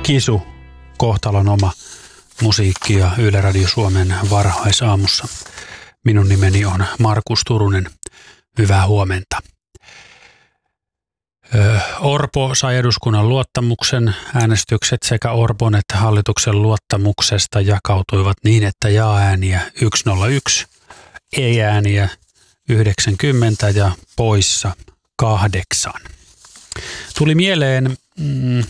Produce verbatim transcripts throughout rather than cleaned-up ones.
Kisu, kohtalon oma musiikki ja Yle Radio Suomen varhaisaamussa. Minun nimeni on Markus Turunen. Hyvää huomenta. Orpo sai eduskunnan luottamuksen. Äänestykset sekä Orpon että hallituksen luottamuksesta jakautuivat niin, että jaa-ääniä yksi nolla yksi, ei-ääniä yhdeksänkymmentä ja poissa kahdeksan. Tuli mieleen mm,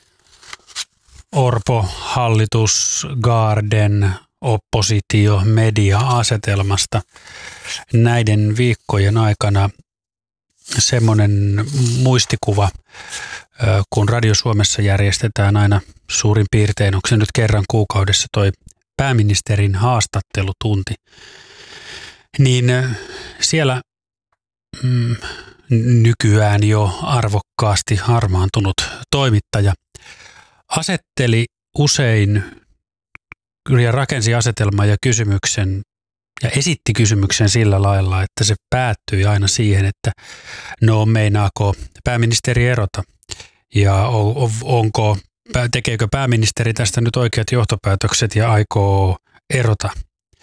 Orpo, hallitus, Garden, oppositio, media-asetelmasta näiden viikkojen aikana semmoinen muistikuva, kun Radio Suomessa järjestetään aina suurin piirtein, onko se nyt kerran kuukaudessa toi pääministerin haastattelutunti, niin siellä mm, nykyään jo arvokkaasti harmaantunut toimittaja asetteli usein ja rakensi asetelman ja kysymyksen ja esitti kysymyksen sillä lailla, että se päättyi aina siihen, että no meinaako pääministeri erota ja onko, tekeekö pääministeri tästä nyt oikeat johtopäätökset ja aikoo erota.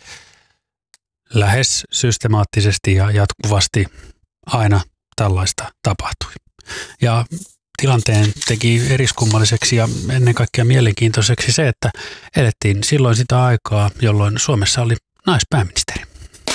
Lähes systemaattisesti ja jatkuvasti aina tällaista tapahtui. Ja tilanteen teki eriskummalliseksi ja ennen kaikkea mielenkiintoiseksi se, että elettiin silloin sitä aikaa, jolloin Suomessa oli naispääministeri.